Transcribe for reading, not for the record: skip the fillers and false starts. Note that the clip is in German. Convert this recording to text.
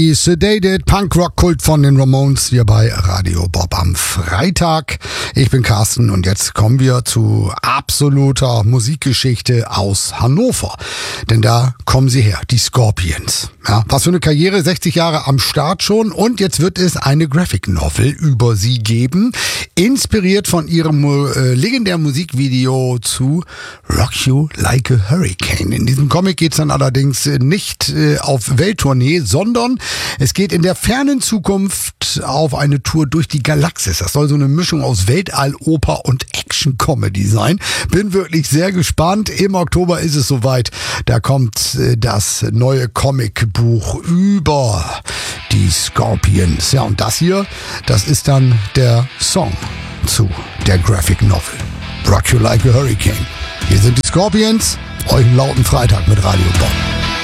Sedated Punk-Rock-Kult von den Ramones hier bei Radio Bob am Freitag. Ich bin Carsten und jetzt kommen wir zu absoluter Musikgeschichte aus Hannover. Denn da kommen sie her, die Scorpions. Ja, was für eine Karriere, 60 Jahre am Start schon, und jetzt wird es eine Graphic Novel über sie geben, inspiriert von ihrem legendären Musikvideo zu Rock You Like a Hurricane. In diesem Comic geht's dann allerdings nicht auf Welttournee, sondern es geht in der fernen Zukunft auf eine Tour durch die Galaxis. Das soll so eine Mischung aus Weltalloper und Action-Comedy sein. Bin wirklich sehr gespannt. Im Oktober ist es soweit. Da kommt das neue Comicbuch über die Scorpions. Ja, und das hier, das ist dann der Song zu der Graphic Novel. Rock You Like a Hurricane. Hier sind die Scorpions. Euch einen lauten Freitag mit Radio Bob.